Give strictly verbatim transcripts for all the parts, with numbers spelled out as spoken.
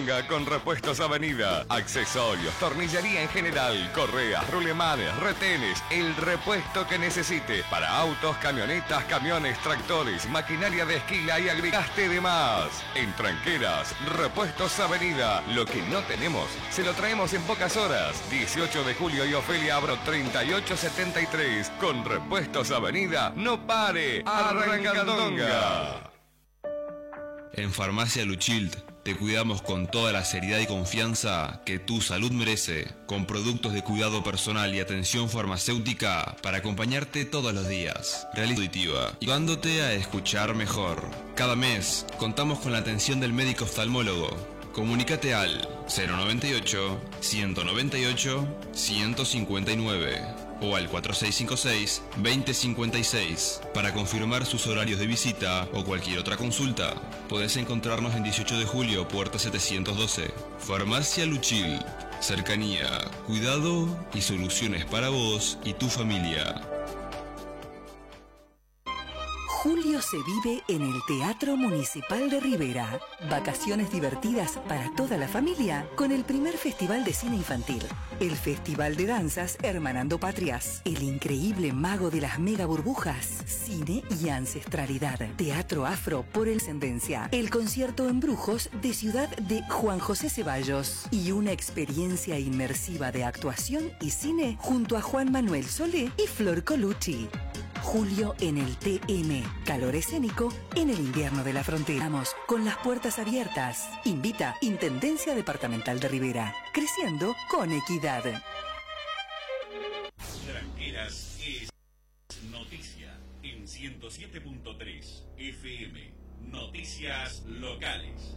Arangandonga con Repuestos Avenida. Accesorios, tornillería en general, correas, rulemanes, retenes, el repuesto que necesite para autos, camionetas, camiones, tractores, maquinaria de esquila y agregaste de más. En Tranqueras, Repuestos Avenida. Lo que no tenemos, se lo traemos en pocas horas. dieciocho de julio y Ofelia Abro treinta y ocho setenta y tres. Con Repuestos Avenida, no pare, Arangandonga. En Farmacia Luchild te cuidamos con toda la seriedad y confianza que tu salud merece, con productos de cuidado personal y atención farmacéutica para acompañarte todos los días. Realidad auditiva, ayudándote a escuchar mejor. Cada mes contamos con la atención del médico oftalmólogo. Comunícate al cero noventa y ocho, ciento noventa y ocho, ciento cincuenta y nueve o al cuatro seis cinco seis, veinte cincuenta y seis para confirmar sus horarios de visita o cualquier otra consulta. Podés encontrarnos en dieciocho de julio, puerta setecientos doce. Farmacia Luchil. Cercanía, cuidado y soluciones para vos y tu familia. Julio se vive en el Teatro Municipal de Rivera. Vacaciones divertidas para toda la familia con el primer Festival de Cine Infantil. El Festival de Danzas Hermanando Patrias. El increíble mago de las mega burbujas. Cine y ancestralidad. Teatro afro por excelencia. El concierto en Brujos de Ciudad de Juan José Ceballos. Y una experiencia inmersiva de actuación y cine junto a Juan Manuel Solé y Flor Colucci. Julio en el T M. Calor escénico en el invierno de la frontera. Vamos con las puertas abiertas. Invita Intendencia Departamental de Rivera. Creciendo con equidad. Tranqueras es noticia en ciento siete punto tres F M. Noticias locales.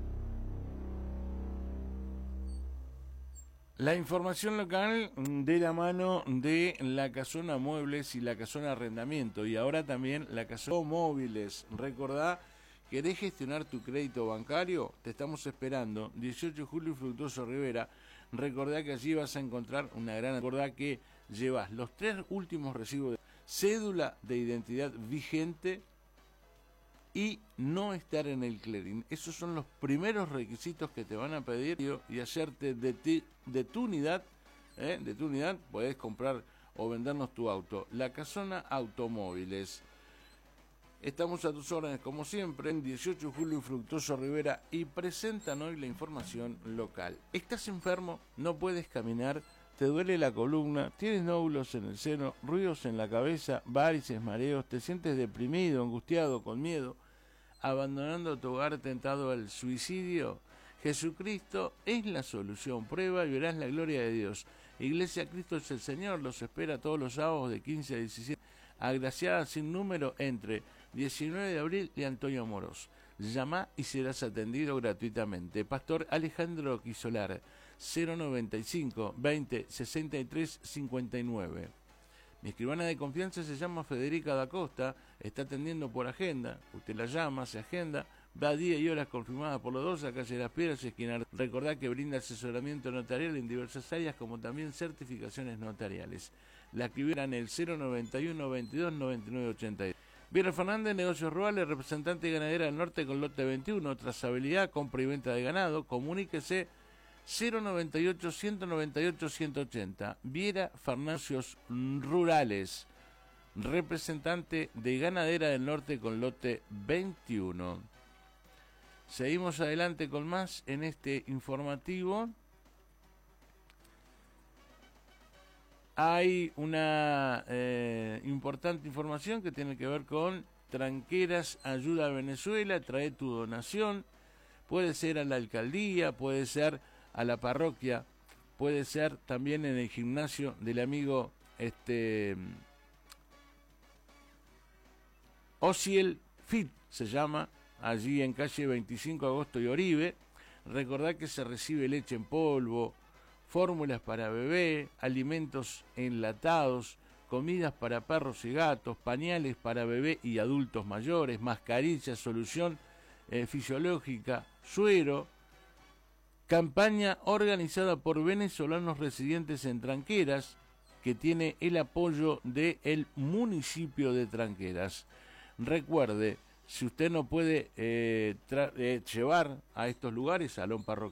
La información local de la mano de la Casona Muebles y la Casona Arrendamiento y ahora también la Casona Móviles. Recordá, ¿querés gestionar tu crédito bancario? Te estamos esperando. dieciocho de julio, Fructuoso Rivera. Recordá que allí vas a encontrar una gran... Recordá que llevas los tres últimos recibos de cédula de identidad vigente y no estar en el clearing. Esos son los primeros requisitos que te van a pedir y hacerte de, ti, de tu unidad, ¿eh? de tu unidad, podés comprar o vendernos tu auto. La Casona Automóviles. Estamos a tus órdenes como siempre en dieciocho de julio, Fructuoso Rivera, y presentan hoy la información local. ¿Estás enfermo? ¿No puedes caminar? ¿Te duele la columna? ¿Tienes nódulos en el seno? ¿Ruidos en la cabeza? ¿Varices, mareos? ¿Te sientes deprimido, angustiado, con miedo? ¿Abandonando tu hogar tentado al suicidio? Jesucristo es la solución. Prueba y verás la gloria de Dios. Iglesia Cristo es el Señor. Los espera todos los sábados de quince a diecisiete. Agraciada sin número entre diecinueve de abril y Antonio Moros. Llama y serás atendido gratuitamente. Pastor Alejandro Quisolar, cero noventa y cinco, veinte, sesenta y tres, cincuenta y nueve. Mi escribana de confianza se llama Federica da Costa, está atendiendo por agenda. Usted la llama, se agenda, va día y horas confirmadas por los dos a calle Las Piedras y esquina. Recordá que brinda asesoramiento notarial en diversas áreas como también certificaciones notariales. La escribieran el cero noventa y uno, veintidós, noventa y nueve, ochenta y dos. Viera Fernández, Negocios Rurales, representante ganadera del norte con lote veintiuno, trazabilidad, compra y venta de ganado. Comuníquese cero noventa y ocho, ciento noventa y ocho, ciento ochenta. Viera Farmacios Rurales, representante de ganadera del norte con lote veintiuno. Seguimos adelante con más en este informativo. Hay una eh, importante información que tiene que ver con Tranqueras Ayuda a Venezuela. Trae tu donación. Puede ser a la alcaldía, puede ser a la parroquia, puede ser también en el gimnasio del amigo este Ociel Fit, se llama, allí en calle veinticinco de agosto y Oribe. Recordad que se recibe leche en polvo, fórmulas para bebé, alimentos enlatados, comidas para perros y gatos, pañales para bebé y adultos mayores, mascarillas, solución eh, fisiológica, suero. Campaña organizada por venezolanos residentes en Tranqueras, que tiene el apoyo del municipio de Tranqueras. Recuerde, si usted no puede eh, tra- eh, llevar a estos lugares, salón parroquial,